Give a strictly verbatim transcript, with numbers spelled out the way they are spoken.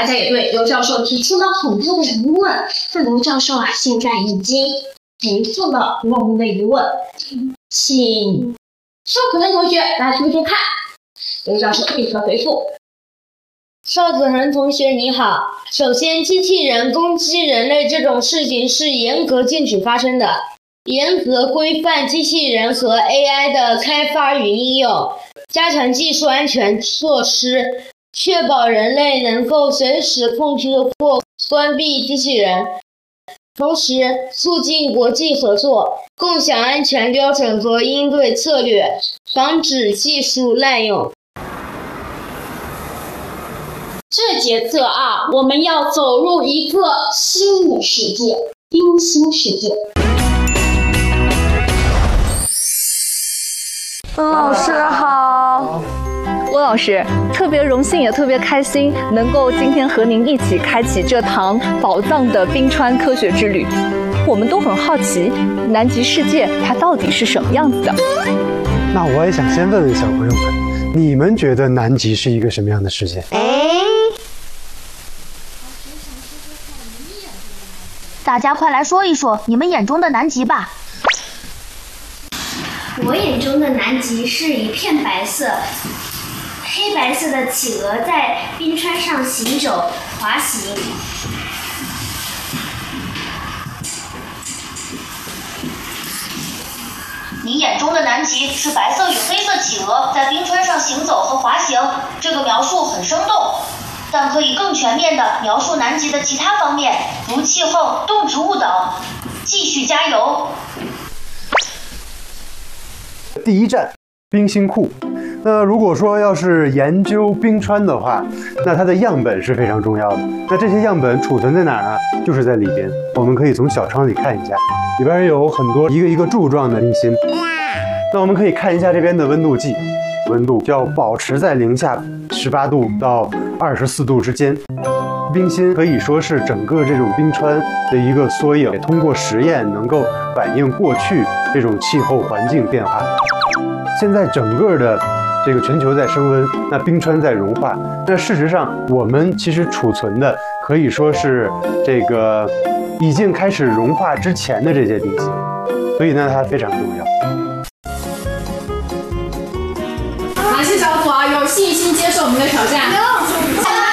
家也对刘教授提出了很多的疑问。那刘教授啊，现在已经回复了我们的疑问，请邵子恒同学来听听看。刘教授立刻回复。 邵子恒同学你好，首先机器人攻击人类这种事情是严格禁止发生的，严格规范机器人和 A I 的开发与应用，加强技术安全措施，确保人类能够随时控制或关闭机器人，同时促进国际合作，共享安全标准和应对策略，防止技术滥用。 这节课啊，我们要走入一个新的世界——冰心世界。 温老师好。温老师，特别荣幸也特别开心，能够今天和您一起开启这堂宝藏的冰川科学之旅。我们都很好奇，南极世界它到底是什么样子的？ 那我也想先问问小朋友们，你们觉得南极是一个什么样的世界？ 大家快来说一说你们眼中的南极吧。 我眼中的南极是一片白色，黑白色的企鹅在冰川上行走、滑行。 你眼中的南极是白色与黑色企鹅在冰川上行走和滑行，这个描述很生动，但可以更全面地描述南极的其他方面，如气候、动植物等。继续加油！ 第一站，冰心库。那如果说要是研究冰川的话，那它的样本是非常重要的。那这些样本储存在哪儿呢？就是在里边。我们可以从小窗里看一下，里边有很多一个一个柱状的冰心。那我们可以看一下这边的温度计，温度要保持在零下十八度到二十四度之间。冰心可以说是整个这种冰川的一个缩影，也通过实验能够反映过去这种气候环境变化。现在整个的这个全球在升温，那冰川在融化。那事实上，我们其实储存的可以说是这个已经开始融化之前的这些冰心，所以呢，它非常重要。 韩系小组啊，有信心接受我们的挑战。